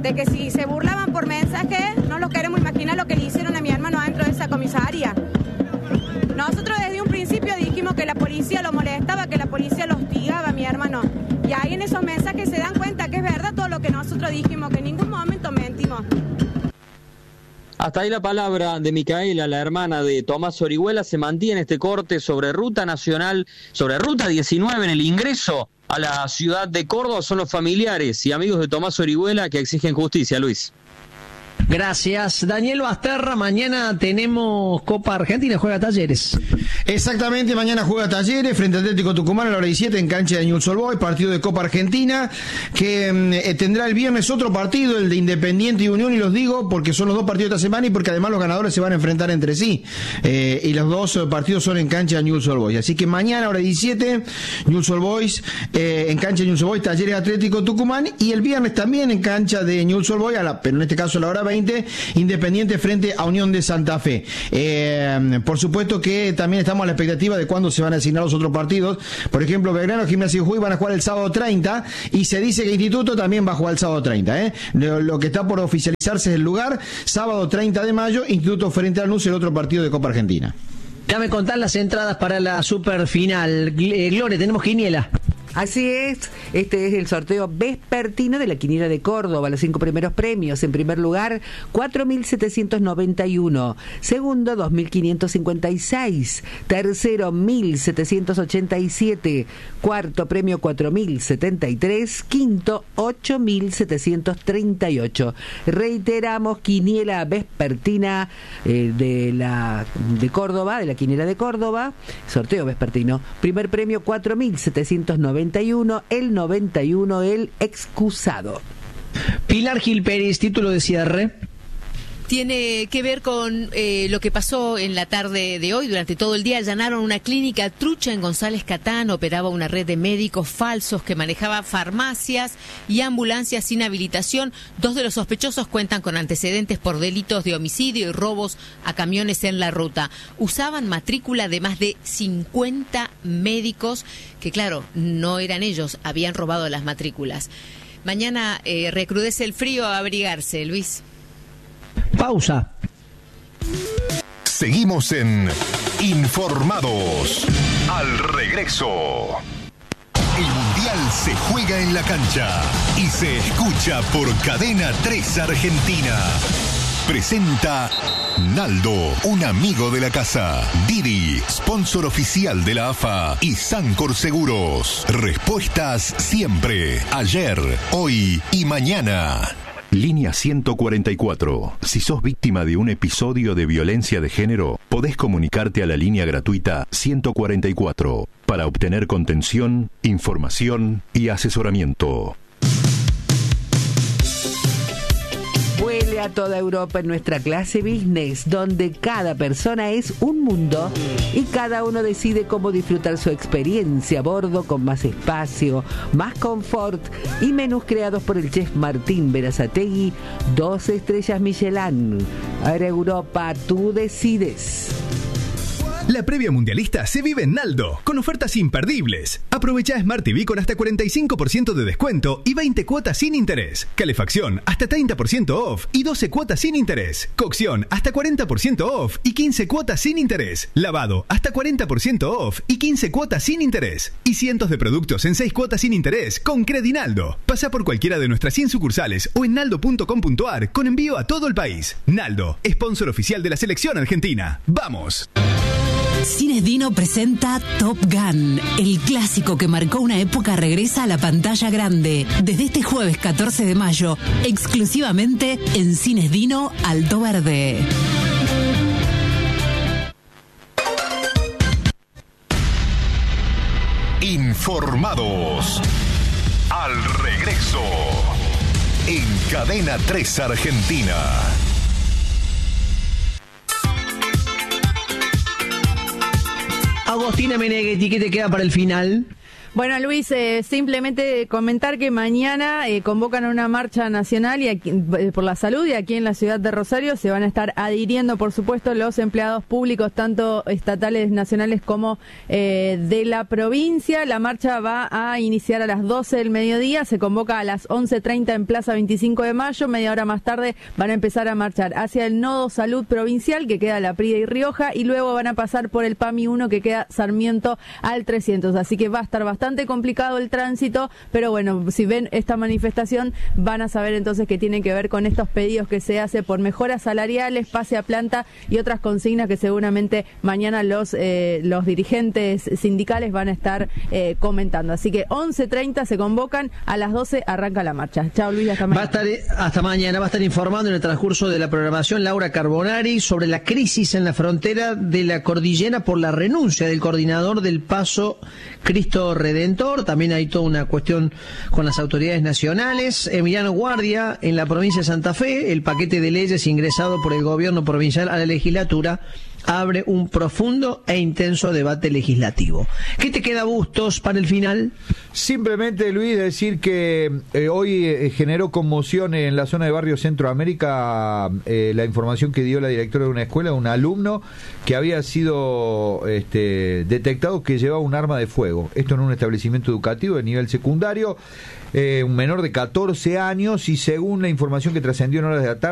de que si se burlaban por mensaje, no lo queremos imaginar lo que le hicieron a mi hermano dentro de esa comisaría. Nosotros desde un principio dijimos que la policía lo molestaba, que la policía lo hostigaba a mi hermano. Y ahí en esos mensajes se dan cuenta que es verdad todo lo que nosotros dijimos, que en ningún momento mentimos. Hasta ahí la palabra de Micaela, la hermana de Tomás Orihuela. Se mantiene este corte sobre Ruta Nacional, sobre Ruta 19 en el ingreso a la ciudad de Córdoba. Son los familiares y amigos de Tomás Orihuela que exigen justicia, Luis. Gracias, Daniel Basterra. Mañana tenemos Copa Argentina, juega Talleres. Exactamente, mañana juega Talleres frente al Atlético Tucumán a la hora 17 en cancha de Newell's Old Boys, partido de Copa Argentina, que tendrá el viernes otro partido, el de Independiente y Unión, y los digo porque son los dos partidos de esta semana y porque además los ganadores se van a enfrentar entre sí, y los dos partidos son en cancha de Newell's Old Boys. Así que mañana a hora 17, Newell's Old Boys, en cancha de Newell's Old Boys, Talleres Atlético Tucumán, y el viernes también en cancha de Newell's Old Boys, pero en este caso a la hora 20, Independiente frente a Unión de Santa Fe. Por supuesto que también estamos a la expectativa de cuándo se van a asignar los otros partidos. Por ejemplo, Belgrano, Gimnasia y Jujuy van a jugar el sábado 30 y se dice que Instituto también va a jugar el sábado 30. Lo que está por oficializarse es el lugar, sábado 30 de mayo, Instituto frente a Lanús, el otro partido de Copa Argentina. Déjame contar las entradas para la superfinal. Glore, tenemos quiniela. Así es, este es el sorteo vespertino de la Quiniela de Córdoba, los 5 primeros premios. En primer lugar, 4.791, segundo, 2.556, tercero, 1.787, cuarto premio, 4.073, quinto, 8.738. Reiteramos, Quiniela vespertina de Córdoba, de la Quiniela de Córdoba, sorteo vespertino. Primer premio, 4.791. El 91, el excusado. Pilar Gil Pérez, título de cierre. Tiene que ver con lo que pasó en la tarde de hoy. Durante todo el día allanaron una clínica trucha en González Catán. Operaba una red de médicos falsos que manejaba farmacias y ambulancias sin habilitación. 2 de los sospechosos cuentan con antecedentes por delitos de homicidio y robos a camiones en la ruta. Usaban matrícula de más de 50 médicos que, claro, no eran ellos, habían robado las matrículas. Mañana recrudece el frío, a abrigarse, Luis. Pausa. Seguimos en Informados. Al regreso. El Mundial se juega en la cancha y se escucha por Cadena 3 Argentina. Presenta Naldo, un amigo de la casa. Didi, sponsor oficial de la AFA y Sancor Seguros. Respuestas siempre, ayer, hoy y mañana. Línea 144. Si sos víctima de un episodio de violencia de género, podés comunicarte a la línea gratuita 144 para obtener contención, información y asesoramiento. Vuele a toda Europa en nuestra clase business, donde cada persona es un mundo y cada uno decide cómo disfrutar su experiencia a bordo, con más espacio, más confort y menús creados por el chef Martín Berazategui, 2 estrellas Michelin. Ahora Europa, tú decides. La previa mundialista se vive en Naldo, con ofertas imperdibles. Aprovecha Smart TV con hasta 45% de descuento y 20 cuotas sin interés. Calefacción hasta 30% off y 12 cuotas sin interés. Cocción hasta 40% off y 15 cuotas sin interés. Lavado hasta 40% off y 15 cuotas sin interés. Y cientos de productos en 6 cuotas sin interés con Credinaldo. Pasa por cualquiera de nuestras 100 sucursales o en naldo.com.ar con envío a todo el país. Naldo, sponsor oficial de la selección argentina. ¡Vamos! Cines Dino presenta Top Gun. El clásico que marcó una época regresa a la pantalla grande. Desde este jueves 14 de mayo, exclusivamente en Cines Dino Alto Verde. Informados. Al regreso. En Cadena 3 Argentina. Agostina Meneghetti, ¿qué te queda para el final? Bueno, Luis, simplemente comentar que mañana convocan a una marcha nacional y aquí, por la salud, y aquí en la ciudad de Rosario se van a estar adhiriendo, por supuesto, los empleados públicos, tanto estatales, nacionales como de la provincia. La marcha va a iniciar a las 12 del mediodía, se convoca a las 11:30 en Plaza 25 de Mayo, media hora más tarde van a empezar a marchar hacia el Nodo Salud Provincial, que queda La Prida y Rioja, y luego van a pasar por el PAMI 1, que queda Sarmiento al 300, así que va a estar bastante complicado el tránsito, pero bueno, si ven esta manifestación van a saber entonces que tienen que ver con estos pedidos que se hace por mejoras salariales, pase a planta y otras consignas que seguramente mañana los dirigentes sindicales van a estar comentando. Así que 11:30 se convocan, a las 12 arranca la marcha. Chao, Luis, hasta mañana. Hasta mañana va a estar informando en el transcurso de la programación Laura Carbonari sobre la crisis en la frontera de la cordillera por la renuncia del coordinador del Paso Cristo Redentor. También hay toda una cuestión con las autoridades nacionales. Emiliano Guardia, en la provincia de Santa Fe, el paquete de leyes ingresado por el gobierno provincial a la legislatura abre un profundo e intenso debate legislativo. ¿Qué te queda, Bustos, para el final? Simplemente, Luis, decir que hoy generó conmoción en la zona de Barrio Centroamérica la información que dio la directora de una escuela, un alumno que había sido detectado que llevaba un arma de fuego. Esto en un establecimiento educativo de nivel secundario, un menor de 14 años, y según la información que trascendió en horas de la tarde,